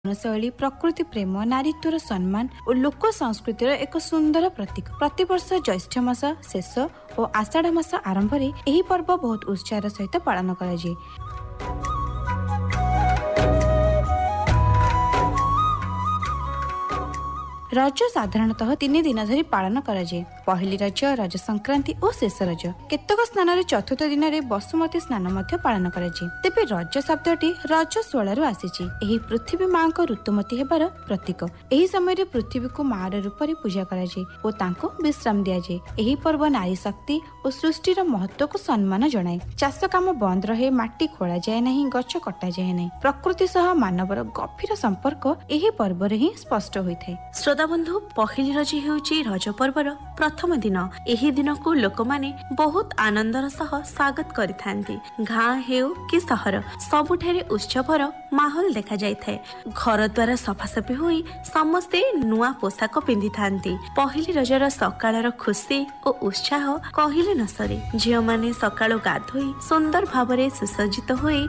शैली प्रकृति प्रेम नारीत्वर सम्मान और लोक संस्कृतिर एक सुंदर प्रतीक। प्रतिवर्ष ज्येष्ठ मास शेष और आषाढ़ मास आरंभ में यह पर्व बहुत उत्साह सहित पालन कराए। रज साधारणतः 3 दिन धरी पालन कराए। पहली रज, रज संक्रांति और शेष रज। केतक स्थान में चतुर्थ दिन में बसुमती स्नान पालन कराए। तेबे रज शब्दटी रज स्वलू आसीछि। एही पृथ्वी माँ को ऋतुमती हेबार प्रतीक। एही समय पृथ्वी को मार रूप में पूजा कराए और तांको विश्राम दिया जाए। एही पर्व नारी शक्ति और सृष्टिर महत्व को सम्मान जनाए। चाष काम बंद रहे, माटी खोला जाए नहीं, गछ कटा जाए नहीं। प्रकृति सह मानवर गभीर संपर्क एही पर्व रे ही स्पष्ट होइଥାଏ। श्रोता बंधु, पहिली रज हेउची रज पर्वर प्रथम दिन। एही दिन को लोक माने बहुत आनंदर सह स्वागत करिथांती। गाँ हेउ कि सहर सबुठारे उत्सवर माहौल देखा जाइଥାଏ। घर द्वारा सफासफी होई समस्ते नुआ पोशाक पिंधि थांती। पहिली रजर सकाळर खुशी और उत्साह कहिले न सरे। झियो माने सकाळो गाधोई सुंदर भावरे सुसज्जित होई